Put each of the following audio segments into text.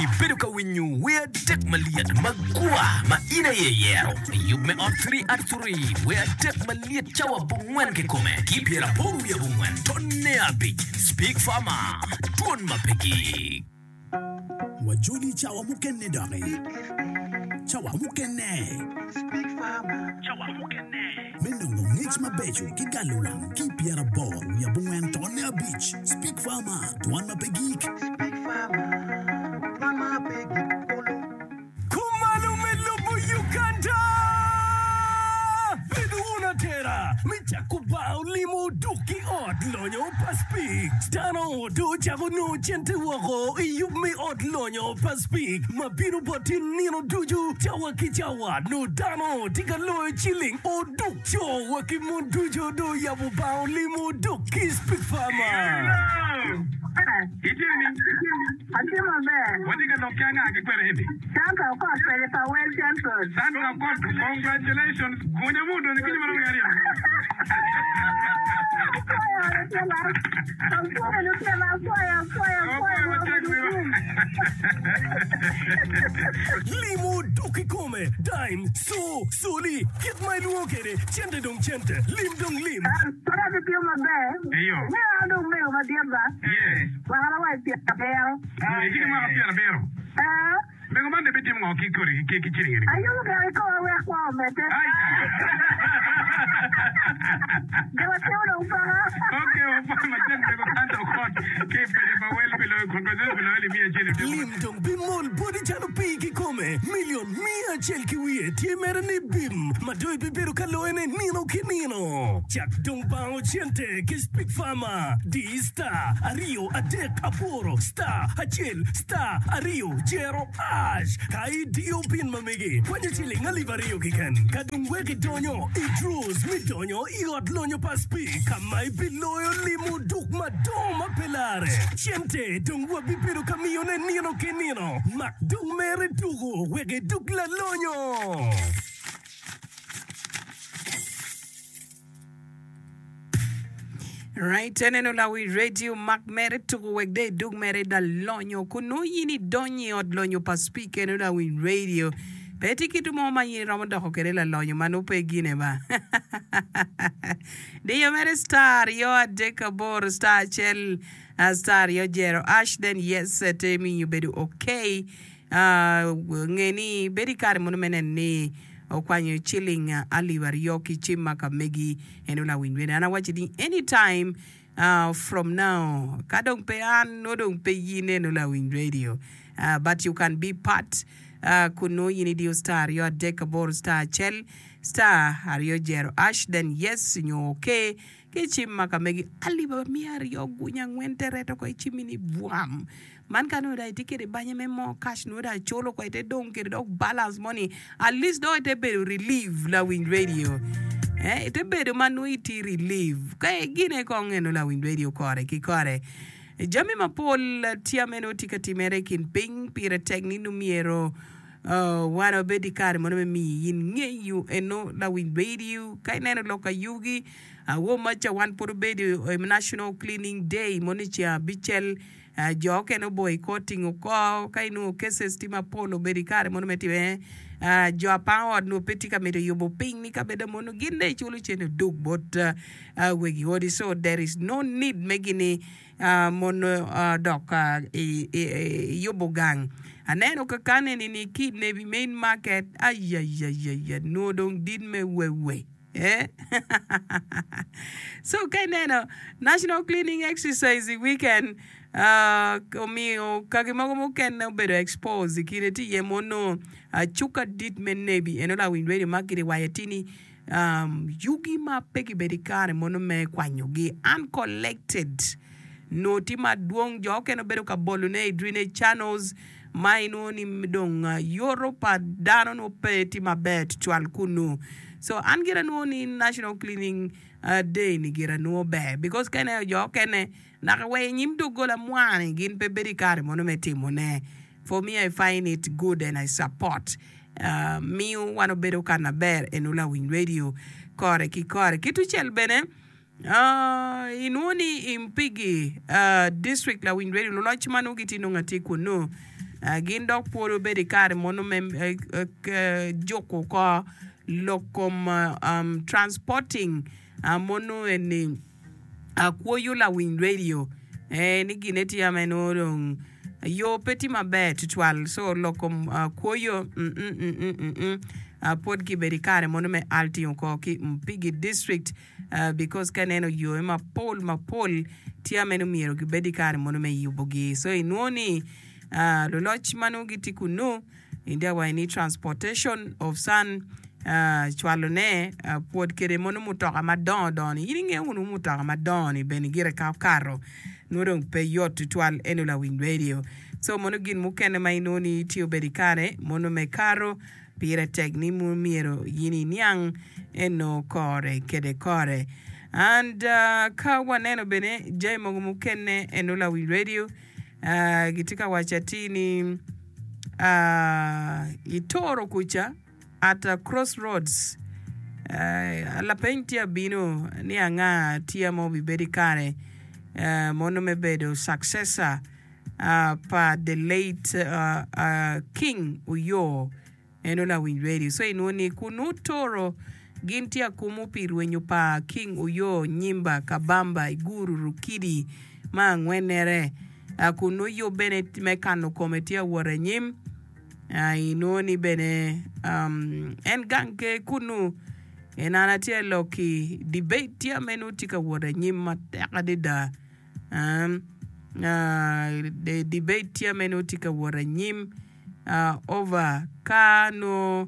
Iberuka winyu wea dek maliat magua ma ina ye yero. Yub me on 3 at 3 wea dek maliat chawa bungwan ke kome. Keep yera boru ya bungwan. Tonne abi. Speak Farmer. Tuan mapegi. Wajuli chawa mukenne dare. Chawa mukenne. Speak Farmer. Chawa mukenne. Menongo ngich mabecho kigalulang kipiera boru ya bungwen tonne beach. Speak Farmer. Tuan mapegi. Speak Farmer. Mama Peggy Kolo. Kumalume lubu Uganda. Biduna tera. Micha kubao limu duki od lonyo paspik. Stano do jago no chente wako. Iyub me od lonyo paspik. Mabiru botin nino duju. Jawa ki jawa no dano. Tika loe chilling. O duk cho waki mundujo do yabu bao limu duki Speak Farmer. Ati mabe. Wadi ka dokyanga akikwere hivi. Santa kwa pele pa well champion. Sandra Court, congratulations. Kunya mudo ni kinyuma na yari. Limu duki come. Dime. So. Soli. Get my luokere. Chente dong chente. Lim dong lim. Para de pio mabe. Eyo. Me ando me ma diaba. Yes. Wala wa pia bel. Ikini mara pia na bero. Mengo mande biti mwa kikori kichiringiri. Ayo ga ko wa kwa mete. Dewa teo upara. Okay, opa machende ko kanta okot. Kepe de bawel pelo kongozo pelo ali mia chini. Lim dong bimol body chalo piki come. Million mia chel kiwie. Tie mere ni bim. Madoi bibiru kaloene nino kinino. Chak dong bao chente ki Speak Farmer. Di star. Ario adek aporo. Star. Achel. Star. Ario. Jero. Ash. Kai dio pin mamigi. Kwenye chiling alivario kikan. Kadung weki donyo. Idrus mi donyo. Iot lonyo paspi. Kamay biloyo limu duk madoma pelare. Chente dung wabipiru kamione nino kenino. Mak dung mere dugo. Wege duk la lonyo. Right, teneno la we radio mak mere tuku wegde dug mere da lonyo kunu yini donyi od lonyo paspike no la we radio beti kitu mo manyi ramada hokere la lonyo manupe gine ba Diyo mere star yo adekabor star chel star yo jero ash then yes temi you bedu okay ngeni bedi kare munu menen ni okwanyo chilling alivar yoki chimaka megi enula winwena and I watch it anytime from now kadong pe an no dong pe yine enula win radio but you can be part kuno yini dio star yo dekabor star chel star ario jero ash then yes nyo okay ke chimaka megi alivar miar yo gunya ngwente reto ko chimini buam man kanu da tikere banye memo cash no da cholo ko ite don kere dog balance money at least do ite be relieve la win radio ite be manu iti relieve kay gine ko ngeno la win radio kore ki kore jami mapol tiameno tikati mere kin ping pire tekni numiero wana bedi kare mono mi yin ngeyu eno la win radio kay neno loka yugi wo macha wan por bedi national cleaning day monicha bichel joke no boycotting ko kainu cases tima polo berikare mono metive jo apawod no petika medo yobo ping ni kabeda mono ginde chulu chene dug but wegi hodi so there is no need megini mono doka yobo gang aneno kakane ni kid nebi main market ay no don't did me we so kaineno national cleaning exercise weekend komio kagimogo muken no bedo expose kireti yemono chuka dit menebi enola winwere makiri wayetini yugi ma peki bedikare mono me kwanyogi uncollected noti maduong joke no bedo kabolune drainage channels maino ni mdong Europa dano no peti mabet chwal kunu so angira no ni national cleaning day ni gira no be because kene jo kene nakawe nyimdo gola mwane gin pe berikare mono metimone for me I find it good and I support me wano bedo kana ber enula win radio kore kitu chel bene inuni impigi district la win radio lo chimano gitino ngati kuno gin dok puodo bedi kare mono me joko ko lokom transporting mono eni kuoyo la win radio ni gineti amenorong yo peti maber tutwal so lokom kuoyo pod ki bedi kare mono me alti ko ki mpigi district because kaneno yo ma pol ti ameno miero ki bedi kare mono me yubogi so inoni loloch mano gitikuno india wa ni transportation of sun chwalone pod kere mono mutoka madon yiringe unu mutoka madon ben gire karo nurong pe yot twal enula win radio so mono gin mukene mainoni tio bedikare mono me karo pire tegni mu miero yini nyang eno kore kede kore and ka waneno bene jay mogo mukene enula win radio gitika wachatini itoro kucha at crossroads la pentia bino ni anga tia mo bibedi kare mono mebedo successor pa the late King Uyo enola win radio so inoni kunu toro gintia kumu pirwenyo pa King Uyo nyimba kabamba iguru rukidi ma ngwenere kunu yo bene mekano kometia wore nyim inoni bene en ganke kunu enanatia loki debate ya menutika wore nyim matakadida the debate ya menutika wore nyim over kano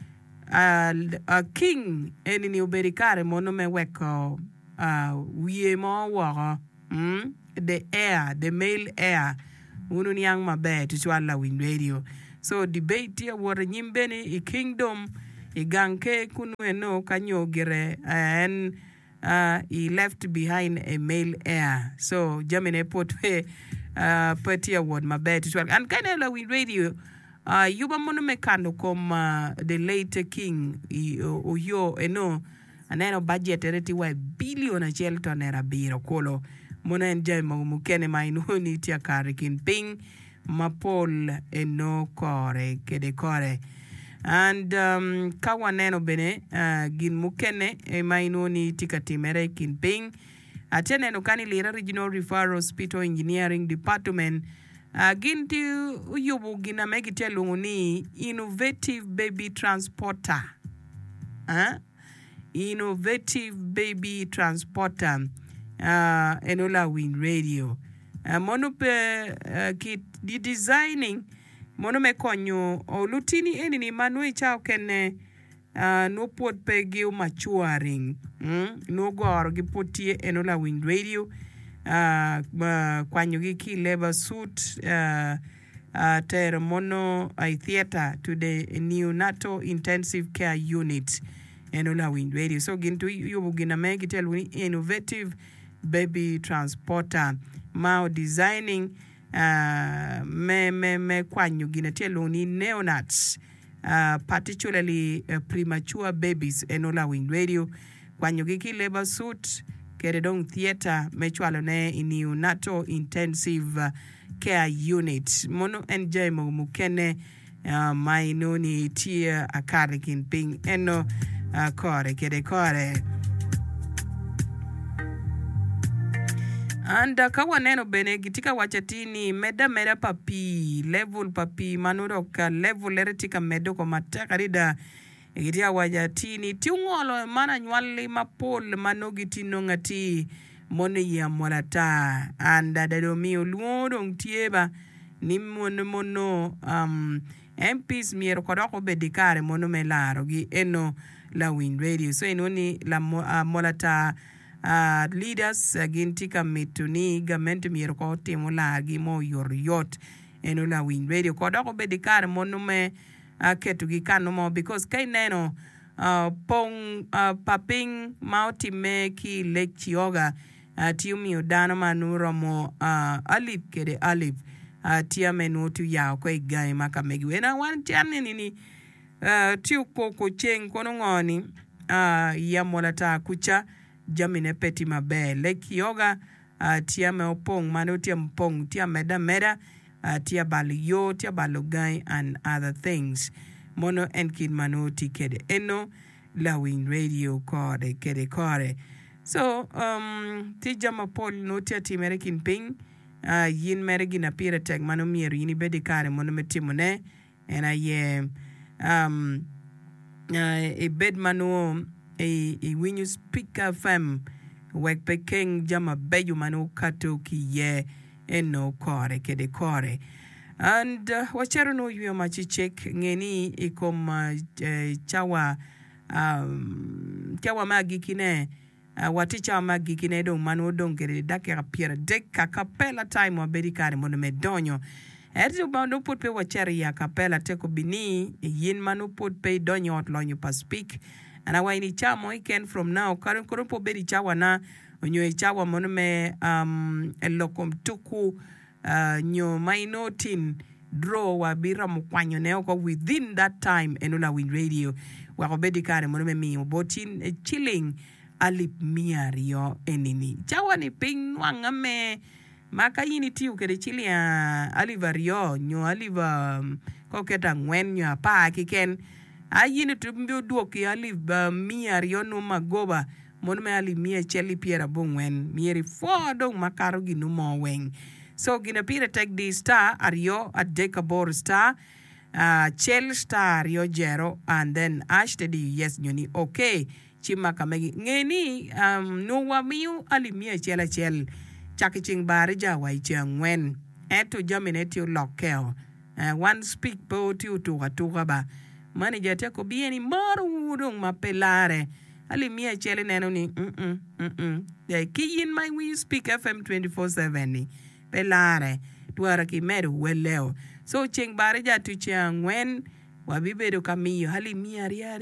king enini uberikare mono me weko wiye mo woro the male heir ununi yang mabe tuchwala win radio so debate ya wore nyimbeni I kingdom I ganke kunu eno kanyo gire and he left behind a male heir so jamine potwe pati award mabe tuchwala and kanela win radio yuba mono mekano kom the late king Uyo eno aneno budget ereti wa billion achiel to nera biro kolo mono en jay mukene mainuni tia kare kin ping mapol eno kore kede kore and kawaneno bene gin mukene mainuni tika timere kin ping ateneno kani lira regional referral hospital engineering department ginti uyubu gina megitia lunguni innovative baby transporter innovative baby transporter enola win radio mono pe ki designing mono me konyo olutini enini manui chao kene no pot pe gi maturing no gor gi potie enola win radio kwanyo gi ki labor suit ter mono theater to the neonatal intensive care unit enola win radio so gintu yubu gina me gitel wini innovative baby transporter mao designing me kwanyo gina telo ni neonates particularly premature babies enola win radio kwanyo gi labor suit keredong theater mechwalo ne neonatal intensive care unit mono enjoy mukene mainoni tia akarikin ping eno kore kede kore anda kawaneno bene gitika wachatini meda papi level papi manuro ka level eretika medo ko matakarida gitia wachatini tiungolo mana nywali mapol manogitino ngati mone ya molata anda dadomi oluodong tieba ni mono MPs miero kodoko bedikare mono melaro gi eno la win radio so inoni la molata leaders gintika mituni government miero ko timo la gi mo yot eno la win radio kodoko bedikare mono me ketu gi kano mo because kay neno pong paping mauti me ki lekchioga tiumio dana manuro mo alip kede alip tia menutu ya ko igai maka megi wena wan tiane nini tiu koko cheng kono ngoni ya molata kucha jamine peti mabe lekioga tia me opong manuti mpong tia meda tia balo yo, tia balo gai, and other things. Mono en kin manoti kede eno, Lawin Radio kore kede kore. So, ti jama pol no tia ti merekin ping, yin meregi na pira tag mano miero yini bedi kare mono metimone, and a bed mano, when you speak FM, wek pekeng jama beju mano kato ki ye, eno kore kede kore. And wachero no yu machi check ngeni ikom chawa magikine wati chawa magikine dong manu dong kere dake kapira dek kapela time wa bedi kare mono medonyo erto bando put pe wacheri ya kapela teko bini yin manu put pe donyo otlonyo pa speak and awaini chamo iken from now karon po bedi chawa na onyo chawa mono me elokom tuku nyo mainotin draw wa bira mukwanyo ne ko within that time enula Win Radio wa ko bedi kare mono me mi botin chilling alip miario enini chawa ni ping wangame maka yini tiu kede chilia alivario nyo aliva ko keta ngwen nyo pa kiken ayini tumbi duoki aliva miario no magoba mono me ali mia cheli piera bongwen mieri fodo makaro ginu mo weng. So gina pira take the star ario at Decabor star Chel star ario jero and then ashtedi yes nyoni okay chima kamegi ngeni no wa miu alimia chela chel chakiching barija wa ichangwen eto jamineti lokeo one speak po tiu tuka ba manager teko bieni maru udong mapelare alimia chele neno ni de kiyin my we speak FM 24/7 pelare tuara ki meru weleo so ching barija tu changwen wabibedo kamiyo hali mia ria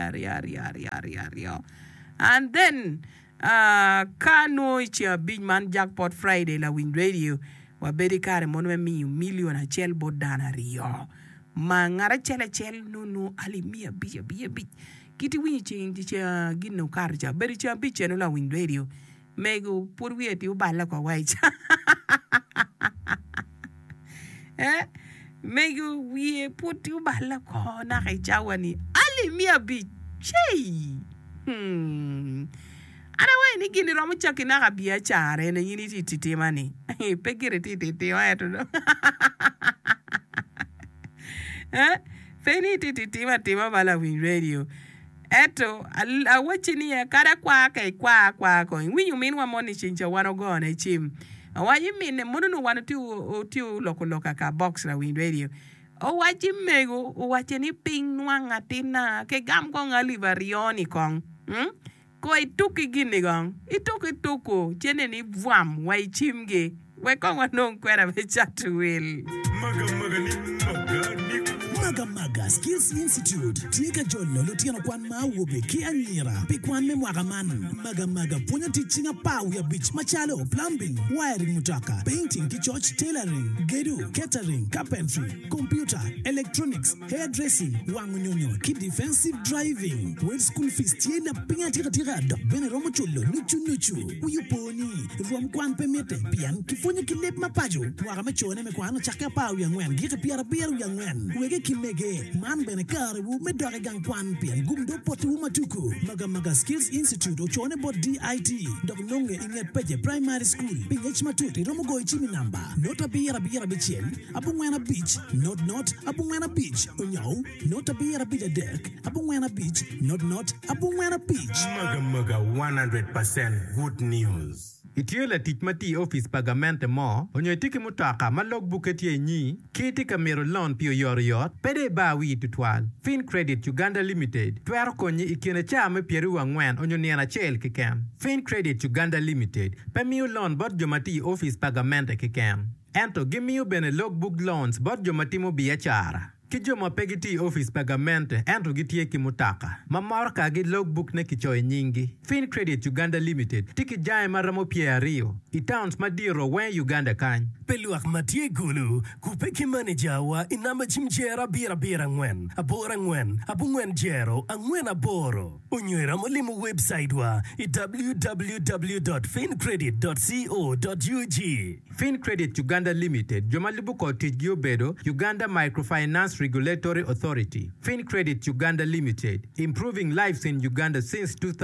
and then kano ichia big man jackpot Friday la Win Radio wabedi kare mono miyo million a chel bodana rio mangara chel no hali mia biya kiti winyi ching ticha gino karja bedi cha biche no la Win Radio mego purwieti ubala kwa waicha mego we put you bala ko na kay chawani ali mia bi chei ana we ni gini romo chaki na kabia chare na yini tititi mani pegire tititi wa to feni tititi ma bala Win Radio eto awachini ya kada kwa ko winyu minwa moni chincha wano go na chim awaji mine mono wano tiu loka ka box la Win Radio awaji mego awachini ping nwanga tina ke gam ko ngalivarioni kong ko ituki gini gong ituko chene ni vwam wa chimge we ko wano kwera bechatu will Maga Skills Institute Tika Jolo Lutiano Kwan Mawobe Kianira Pikwan Memwagaman Maga Punya teaching a power ya beach machalo plumbing wiring mutaka painting kichurch tailoring gedu catering carpentry computer electronics hairdressing wangunyonyo ki defensive driving with school fees tiena pinga tira do bene romo chulo nuchu uyuponi rom kwan pemete pian kifonya kilep mapajo mwagame chone mekwana chaka power ya ngwen gite piara ya ngwen wege kimege man bene kare wu medore gang kwan pian gumdo potu matuku Maga Skills Institute ochone bot DIT dog nonge inget peje primary school pingech matuti romo go ichimi namba nota biara bichel abungwena beach not abungwena beach onyaw nota biara dek abungwena beach not abungwena beach Maga 100% good news. Itiola tikmati office pagamente mo onyo tiki mutaka ma logbook etie nyi kiti kamero loan pio yoriot pede ba wi tutwal Fin Credit Uganda Limited twero konyi ikine chame pieru wangwen onyo niana chel kikem Fin Credit Uganda Limited pemiu loan bot jomati office pagamente kikem ento gimiu bene logbook loans bot jomati mo biachara ki joma pegiti office pagamente ento gitie ki mutaka mamor ka gi logbook ne kichoy nyingi Fin Credit Uganda Limited tiki jae maramo Rio itowns madiro wen Uganda kany Peluak matie gulu kupeki manager wa inamba chimjera bira ngwen abora ngwen abungwen jero angwen aboro unywera molimo website wa www.fincredit.co.ug Fin Credit Uganda Limited jomalibu ko tijgi obedo Uganda Microfinance Regulatory Authority Fin Credit Uganda Limited improving lives in Uganda since 2000